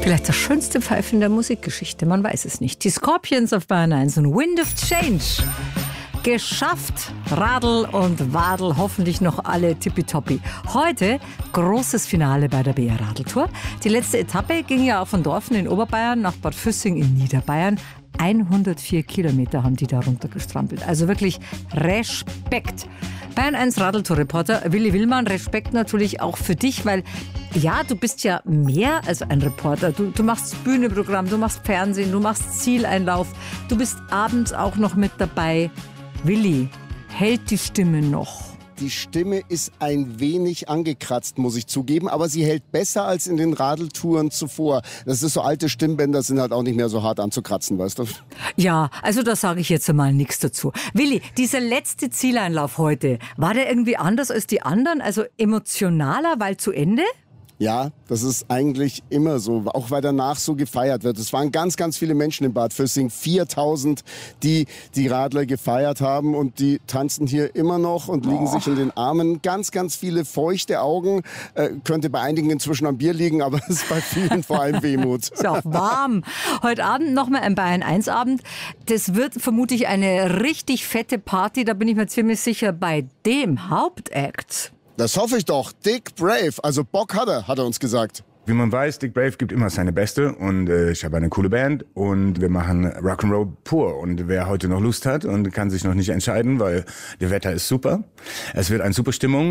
Vielleicht das schönste Pfeifen der Musikgeschichte, man weiß es nicht. Die Scorpions auf Bayern 1 und Wind of Change. Geschafft, Radl und Wadl, hoffentlich noch alle tippitoppi. Heute großes Finale bei der BR Radeltour. Die letzte Etappe ging ja von Dorfen in Oberbayern nach Bad Füssing in Niederbayern. 104 Kilometer haben die da runtergestrampelt. Also wirklich Respekt. Bayern 1 Radeltour-Reporter Willi Willmann, Respekt natürlich auch für dich, weil ja, du bist ja mehr als ein Reporter. Du machst Bühneprogramm, du machst Fernsehen, du machst Zieleinlauf, du bist abends auch noch mit dabei. Willi, hält die Stimme noch? Die Stimme ist ein wenig angekratzt, muss ich zugeben, aber sie hält besser als in den Radeltouren zuvor. Das ist so, alte Stimmbänder sind halt auch nicht mehr so hart anzukratzen, weißt du? Ja, also da sage ich jetzt mal nichts dazu. Willi, dieser letzte Zieleinlauf heute, war der irgendwie anders als die anderen? Also emotionaler, weil zu Ende? Ja, das ist eigentlich immer so, auch weil danach so gefeiert wird. Es waren ganz, ganz viele Menschen in Bad Füssing, 4000, die die Radler gefeiert haben und die tanzen hier immer noch und liegen sich in den Armen. Ganz, ganz viele feuchte Augen, könnte bei einigen inzwischen am Bier liegen, aber es ist bei vielen vor allem Wehmut. Ist auch warm. Heute Abend nochmal ein Bayern 1 Abend. Das wird vermutlich eine richtig fette Party, da bin ich mir ziemlich sicher, bei dem Hauptakt. Das hoffe ich doch. Dick Brave, also Bock hat er uns gesagt. Wie man weiß, Dick Brave gibt immer seine Beste und ich habe eine coole Band und wir machen Rock'n'Roll pur. Und wer heute noch Lust hat und kann sich noch nicht entscheiden, weil das Wetter ist super. Es wird eine super Stimmung.